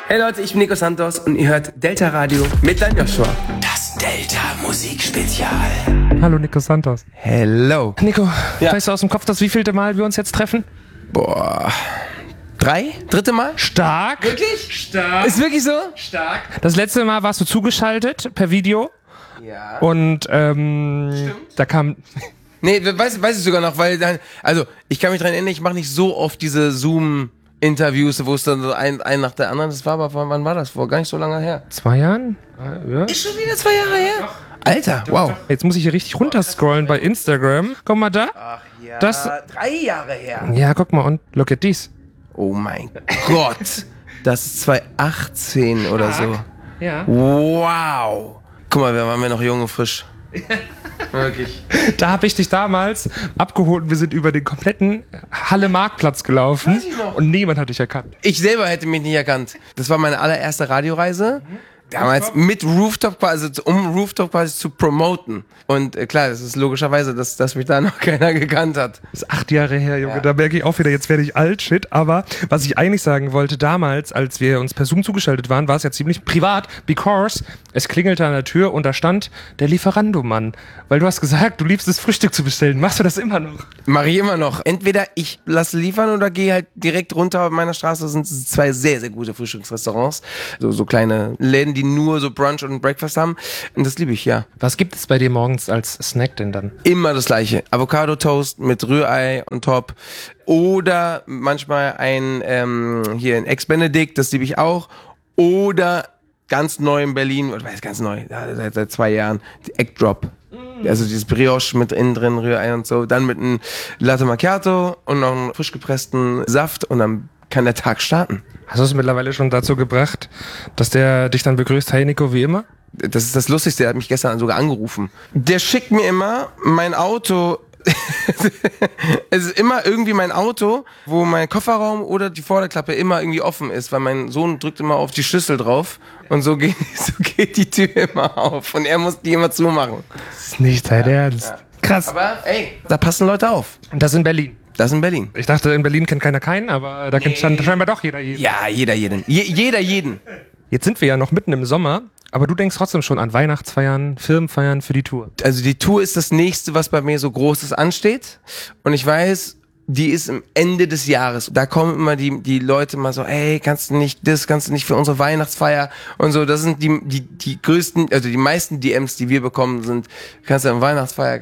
Hey Leute, ich bin Nico Santos und ihr hört Delta Radio mit Dan Joshua. Das Delta Musikspezial. Hallo Nico Santos. Hello. Nico, weißt du aus dem Kopf, das wievielte Mal wir uns jetzt treffen? Boah. Dritte Mal? Stark. Wirklich? Stark. Ist wirklich so? Stark. Das letzte Mal warst du zugeschaltet per Video. Ja. Und da kam... Nee, weiß ich sogar noch, weil dann, also ich kann mich dran erinnern, ich mache nicht so oft diese Zoom-Interviews, wo es dann so ein nach der anderen, das war aber, wann war das? Vor gar nicht so lange her. 2 Jahren? Ja. Ist schon wieder 2 Jahre her? Doch. Alter, wow. Jetzt muss ich hier richtig runterscrollen bei Instagram. Guck mal da. Ach ja, Das- 3 Jahre her. Ja, guck mal und look at this. Oh mein Gott. Das ist 2018 oder so. Ja. Wow. Guck mal, waren wir noch jung und frisch. Wirklich. Da habe ich dich damals abgeholt und wir sind über den kompletten Halle-Marktplatz gelaufen. Weiß ich noch. Und niemand hat dich erkannt. Ich selber hätte mich nicht erkannt. Das war meine allererste Radioreise. Damals mit Rooftop quasi, um Rooftop quasi zu promoten. Und klar, das ist logischerweise, dass mich da noch keiner gekannt hat. Das ist 8 Jahre her, Junge. Ja. Da merke ich auch wieder, jetzt werde ich alt, shit. Aber was ich eigentlich sagen wollte, damals, als wir uns per Zoom zugeschaltet waren, war es ja ziemlich privat, because es klingelte an der Tür und da stand der Lieferando-Mann. Weil du hast gesagt, du liebst es, Frühstück zu bestellen. Machst du das immer noch? Mache ich immer noch. Entweder ich lasse liefern oder gehe halt direkt runter auf meiner Straße. Das sind 2 sehr, sehr gute Frühstücksrestaurants. So kleine Läden, die nur so Brunch und Breakfast haben. Und das liebe ich, ja. Was gibt es bei dir morgens als Snack denn dann? Immer das gleiche. Avocado-Toast mit Rührei on top. Oder manchmal ein Ex-Benedict, das liebe ich auch. Oder ganz neu in Berlin, oder weiß ganz neu, seit 2 Jahren, die Egg Drop. Also dieses Brioche mit innen drin, Rührei und so. Dann mit einem Latte Macchiato und noch einen frisch gepressten Saft und dann kann der Tag starten. Hast du es mittlerweile schon dazu gebracht, dass der dich dann begrüßt? Hey Nico, wie immer? Das ist das Lustigste, der hat mich gestern sogar angerufen. Der schickt mir immer mein Auto. Es ist immer irgendwie mein Auto, wo mein Kofferraum oder die Vorderklappe immer irgendwie offen ist, weil mein Sohn drückt immer auf die Schlüssel drauf und so geht die Tür immer auf und er muss die immer zumachen. Das ist nicht dein Ernst. Ja. Krass. Aber ey, da passen Leute auf. Und das in Berlin. Das in Berlin. Ich dachte, in Berlin kennt keiner keinen, aber da kennt scheinbar doch jeder jeden. Ja, jeder jeden. Jeder jeden. Jetzt sind wir ja noch mitten im Sommer, aber du denkst trotzdem schon an Weihnachtsfeiern, Firmenfeiern für die Tour. Also die Tour ist das nächste, was bei mir so Großes ansteht. Und ich weiß, die ist am Ende des Jahres. Da kommen immer die Leute mal so, ey, kannst du nicht für unsere Weihnachtsfeier und so. Das sind die größten, also die meisten DMs, die wir bekommen, sind, kannst du an Weihnachtsfeier,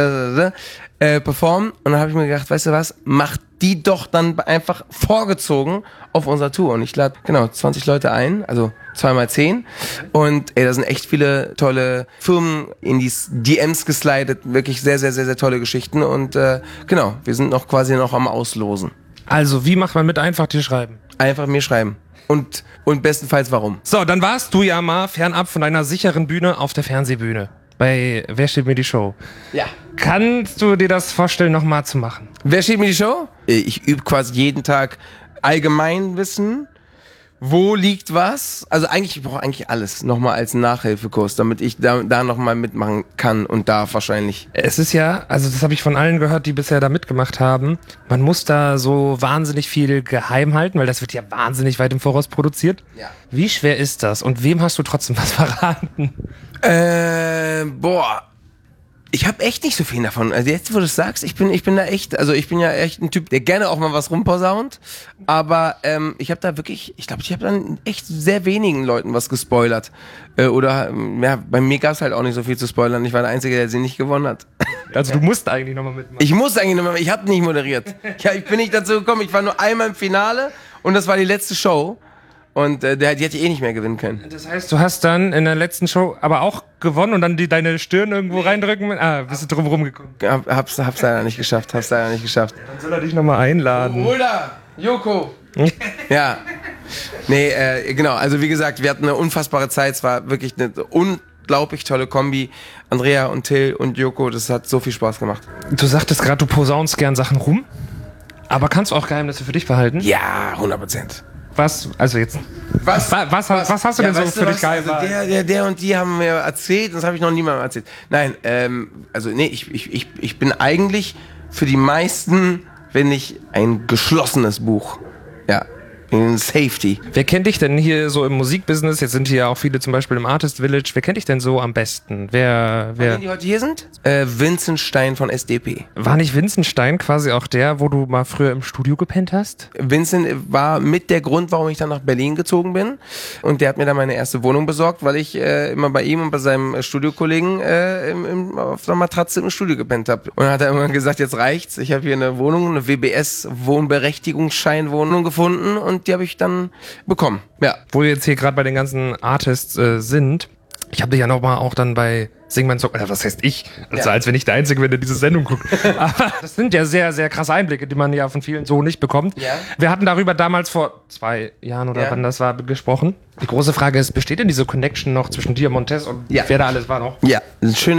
performen. Und dann habe ich mir gedacht, weißt du was, mach die doch dann einfach vorgezogen auf unserer Tour. Und ich lade, 20 Leute ein, also 2x10. Und da sind echt viele tolle Firmen in die DMs geslidet. Wirklich sehr, sehr, sehr, sehr tolle Geschichten. Und wir sind quasi noch am Auslosen. Also, wie macht man mit? Einfach dir schreiben. Einfach mir schreiben. Und bestenfalls warum. So, dann warst du ja mal fernab von deiner sicheren Bühne auf der Fernsehbühne. Bei Wer steht mir die Show? Ja. Kannst du dir das vorstellen, nochmal zu machen? Wer steht mir die Show? Ich übe quasi jeden Tag Allgemeinwissen. Wo liegt was? Also ich brauche eigentlich alles nochmal als Nachhilfekurs, damit ich da nochmal mitmachen kann und darf wahrscheinlich. Es ist ja, also das habe ich von allen gehört, die bisher da mitgemacht haben, man muss da so wahnsinnig viel geheim halten, weil das wird ja wahnsinnig weit im Voraus produziert. Ja. Wie schwer ist das und wem hast du trotzdem was verraten? Ich habe echt nicht so viel davon. Also jetzt, wo du es sagst, ich bin ja echt ein Typ, der gerne auch mal was rumposaunt. Aber ich habe da wirklich, ich glaube, ich habe dann echt sehr wenigen Leuten was gespoilert. Bei mir gab es halt auch nicht so viel zu spoilern. Ich war der Einzige, der sie nicht gewonnen hat. Also du musst eigentlich nochmal mitmachen. Ich habe nicht moderiert. Ich bin nicht dazu gekommen. Ich war nur einmal im Finale und das war die letzte Show. Und die hätte eh nicht mehr gewinnen können. Das heißt, du hast dann in der letzten Show aber auch gewonnen und dann deine Stirn irgendwo reindrücken? Bist du drum rumgekommen? Hab's leider nicht geschafft. Dann soll er dich nochmal einladen. Bruder, Joko. Ja. Nee, also wie gesagt, wir hatten eine unfassbare Zeit. Es war wirklich eine unglaublich tolle Kombi. Andrea und Till und Joko, das hat so viel Spaß gemacht. Du sagtest gerade, du posaunst gern Sachen rum. Aber kannst du auch Geheimnisse für dich behalten? Ja, 100%. Was? Also jetzt. Was hast du denn so für dich geil? Also der und die haben mir erzählt, das habe ich noch niemandem erzählt. Nein, ich bin eigentlich für die meisten, wenn ich ein geschlossenes Buch. Ja, Safety. Wer kennt dich denn hier so im Musikbusiness? Jetzt sind hier ja auch viele zum Beispiel im Artist Village. Wer kennt dich denn so am besten? Wer? Die heute hier sind? Vincent Stein von SDP. War nicht Vincent Stein quasi auch der, wo du mal früher im Studio gepennt hast? Vincent war mit der Grund, warum ich dann nach Berlin gezogen bin. Und der hat mir dann meine erste Wohnung besorgt, weil ich immer bei ihm und bei seinem Studiokollegen auf der Matratze im Studio gepennt habe. Und dann hat er irgendwann gesagt, jetzt reicht's. Ich habe hier eine Wohnung, eine WBS-Wohnberechtigungsscheinwohnung gefunden und die habe ich dann bekommen. Ja. Wo wir jetzt hier gerade bei den ganzen Artists sind. Ich habe dich ja nochmal auch dann bei Sing mein Song, was heißt ich? Also als wenn ich der Einzige bin, der diese Sendung guckt. Aber das sind ja sehr, sehr krasse Einblicke, die man ja von vielen so nicht bekommt. Ja. Wir hatten darüber damals vor 2 Jahren oder wann das war, gesprochen. Die große Frage ist, besteht denn diese Connection noch zwischen dir, Montez und wer da alles war noch? Ja, das Schöne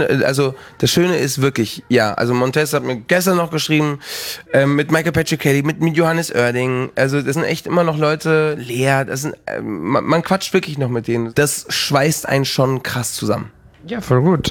ist wirklich, also Montez hat mir gestern noch geschrieben, mit Michael Patrick Kelly, mit Johannes Oerding, also das sind echt immer noch Leute, Lea, das sind, man quatscht wirklich noch mit denen. Das schweißt einen schon krass zusammen. Ja, voll gut.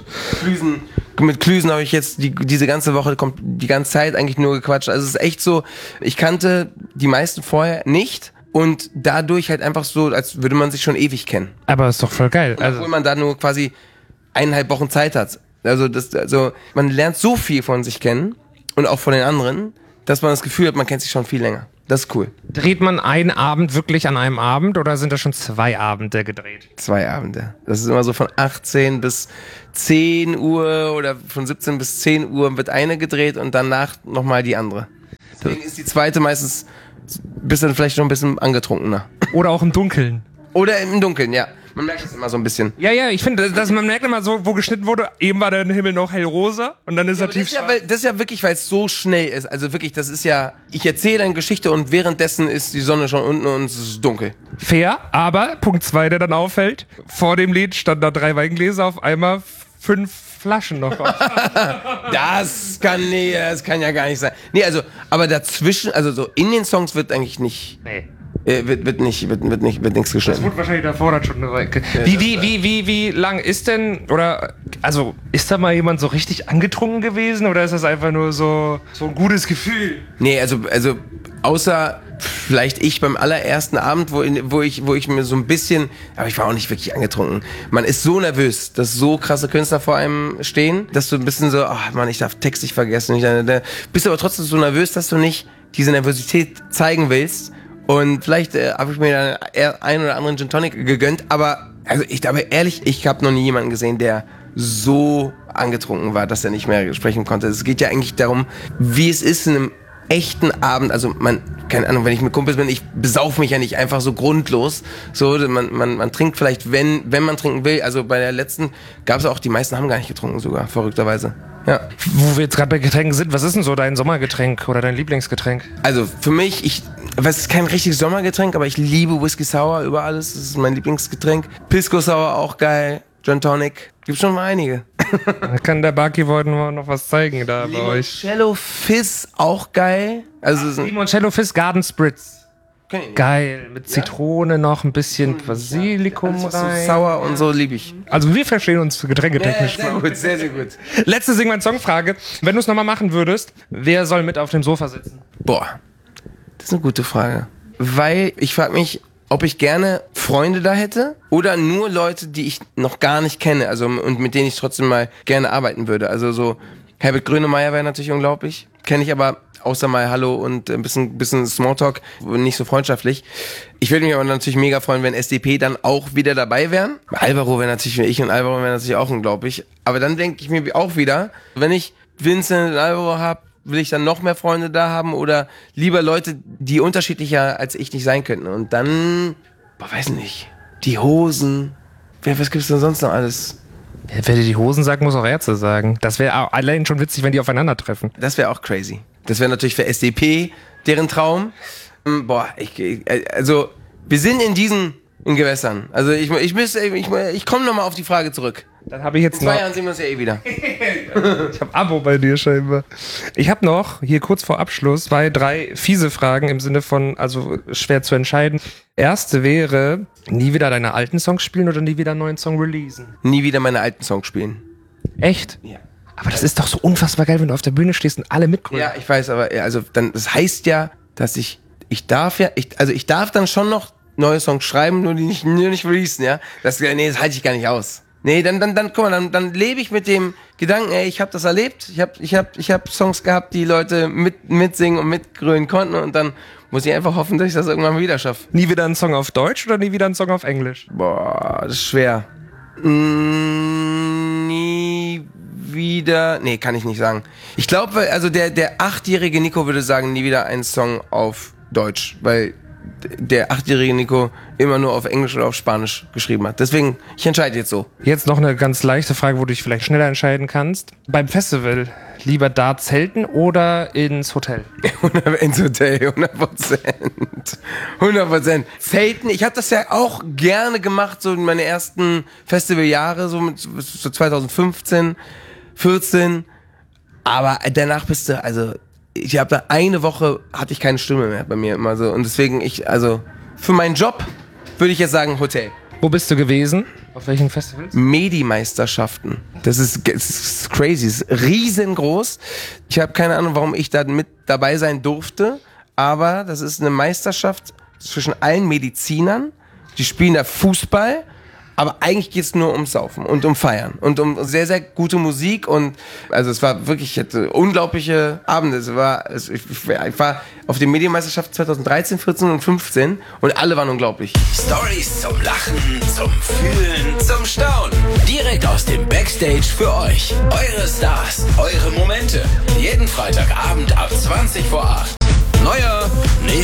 Mit Klüsen habe ich jetzt diese ganze Woche die ganze Zeit eigentlich nur gequatscht. Also es ist echt so, ich kannte die meisten vorher nicht und dadurch halt einfach so, als würde man sich schon ewig kennen. Aber ist doch voll geil. Also, obwohl man da nur quasi 1,5 Wochen Zeit hat. Also man lernt so viel von sich kennen und auch von den anderen, dass man das Gefühl hat, man kennt sich schon viel länger. Das ist cool. Dreht man einen Abend wirklich an einem Abend oder sind das schon 2 Abende gedreht? 2 Abende. Das ist immer so von 18 bis 10 Uhr oder von 17 bis 10 Uhr wird eine gedreht und danach nochmal die andere. Deswegen ist die zweite meistens dann vielleicht noch ein bisschen angetrunkener. Oder auch im Dunkeln. Oder im Dunkeln, ja. Man merkt es immer so ein bisschen. Ja, ich finde, dass man merkt immer so, wo geschnitten wurde, eben war der Himmel noch hellrosa und dann ist er tief schwarz. Das ist ja wirklich, weil es so schnell ist. Also wirklich, das ist ja, ich erzähle eine Geschichte und währenddessen ist die Sonne schon unten und es ist dunkel. Fair, aber Punkt 2, der dann auffällt, vor dem Lied stand da 3 Weingläser, auf einmal 5 Flaschen noch. Das kann ja gar nicht sein. Nee, also, aber dazwischen, also so in den Songs wird eigentlich nicht... Nee. Wird nichts geschnitten. Das wurde wahrscheinlich davor dann schon. Wie lang ist denn, oder, also, ist da mal jemand so richtig angetrunken gewesen oder ist das einfach nur so ein gutes Gefühl? Nee, also, außer vielleicht ich beim allerersten Abend, wo ich mir so ein bisschen, aber ich war auch nicht wirklich angetrunken. Man ist so nervös, dass so krasse Künstler vor einem stehen, dass du ein bisschen so, ach Mann, ich darf Text nicht vergessen. Bist aber trotzdem so nervös, dass du nicht diese Nervosität zeigen willst. Und vielleicht habe ich mir dann einen oder anderen Gin Tonic gegönnt, aber also ich glaube ehrlich, ich habe noch nie jemanden gesehen, der so angetrunken war, dass er nicht mehr sprechen konnte. Es geht ja eigentlich darum, wie es ist in einem echten Abend. Also keine Ahnung, wenn ich mit Kumpels bin, ich besauf mich ja nicht einfach so grundlos. So, man trinkt vielleicht, wenn man trinken will. Also bei der letzten gab es auch, die meisten haben gar nicht getrunken sogar, verrückterweise. Ja. Wo wir jetzt gerade bei Getränken sind, was ist denn so dein Sommergetränk oder dein Lieblingsgetränk? Also für mich, es ist kein richtiges Sommergetränk, aber ich liebe Whisky Sour über alles. Das ist mein Lieblingsgetränk. Pisco Sour auch geil. Gin Tonic. Gibt schon mal einige. Da kann der Barkeep heute noch was zeigen da bei euch. Limoncello Fizz auch geil. Also Limoncello Fizz Garden Spritz. Geil, mit Zitrone noch, ein bisschen Basilikum rein. So sauer und so liebe ich. Also wir verstehen uns getränketechnisch. Sehr gut, sehr, sehr gut. Letzte Sing mein Song-Frage. Wenn du es nochmal machen würdest, wer soll mit auf dem Sofa sitzen? Boah, das ist eine gute Frage. Weil ich frage mich, ob ich gerne Freunde da hätte oder nur Leute, die ich noch gar nicht kenne, also und mit denen ich trotzdem mal gerne arbeiten würde. Also so Herbert Grönemeyer wäre natürlich unglaublich, kenne ich aber außer mal Hallo und ein bisschen Smalltalk, nicht so freundschaftlich. Ich würde mich aber natürlich mega freuen, wenn SDP dann auch wieder dabei wären. Alvaro wäre natürlich, ich und Alvaro wäre natürlich auch unglaublich. Aber dann denke ich mir auch wieder, wenn ich Vincent und Alvaro habe, will ich dann noch mehr Freunde da haben oder lieber Leute, die unterschiedlicher als ich nicht sein könnten. Und dann, weiß nicht, die Hosen. Was gibt's denn sonst noch alles? Ja, wer dir die Hosen sagt, muss auch Ärzte sagen. Das wäre allein schon witzig, wenn die aufeinandertreffen. Das wäre auch crazy. Das wäre natürlich für SDP deren Traum. Also wir sind in diesen Gewässern. Also ich komme nochmal auf die Frage zurück. Dann habe ich jetzt in 2 Jahren sehen wir uns ja eh wieder. Ich habe Abo bei dir scheinbar. Ich habe noch, hier kurz vor Abschluss, 2, 3 fiese Fragen im Sinne von, also schwer zu entscheiden. Erste wäre, nie wieder deine alten Songs spielen oder nie wieder einen neuen Song releasen? Nie wieder meine alten Songs spielen. Echt? Ja. Aber das ist doch so unfassbar geil, wenn du auf der Bühne stehst und alle mitgrölen. Ja, ich weiß, aber also dann, das heißt ja, dass ich ich darf dann schon noch neue Songs schreiben, nur nicht releasen, ja. Das halte ich gar nicht aus. Nee, dann guck mal, dann lebe ich mit dem Gedanken, ey, ich habe das erlebt, ich hab Songs gehabt, die Leute mitsingen und mitgrölen konnten und dann muss ich einfach hoffen, dass ich das irgendwann mal wieder schaffe. Nie wieder ein Song auf Deutsch oder nie wieder ein Song auf Englisch? Boah, das ist schwer. Nie wieder, nee, kann ich nicht sagen. Ich glaube, also der 8-jährige Nico würde sagen, nie wieder ein Song auf Deutsch, weil der 8-jährige Nico immer nur auf Englisch oder auf Spanisch geschrieben hat. Deswegen, ich entscheide jetzt so. Jetzt noch eine ganz leichte Frage, wo du dich vielleicht schneller entscheiden kannst. Beim Festival lieber da zelten oder ins Hotel? Ins Hotel, 100%. 100%. Zelten, ich habe das ja auch gerne gemacht, so in meine ersten Festivaljahre, so 2015, 14. Aber danach bist du, also ich habe da eine Woche, hatte ich keine Stimme mehr bei mir immer so. Und deswegen, für meinen Job würde ich jetzt sagen Hotel. Wo bist du gewesen? Auf welchen Festivals? Medi-Meisterschaften. Das ist crazy, das ist riesengroß. Ich habe keine Ahnung, warum ich da mit dabei sein durfte, aber das ist eine Meisterschaft zwischen allen Medizinern. Die spielen da Fußball, aber eigentlich geht's nur ums Saufen und um Feiern und um sehr, sehr gute Musik und also es war wirklich, ich hatte unglaubliche Abende. Ich war auf den Medienmeisterschaften 2013, 14 und 15 und alle waren unglaublich. Stories zum Lachen, zum Fühlen, zum Staunen. Direkt aus dem Backstage für euch. Eure Stars, eure Momente. Jeden Freitagabend ab 20 vor 8. Neuer, nee,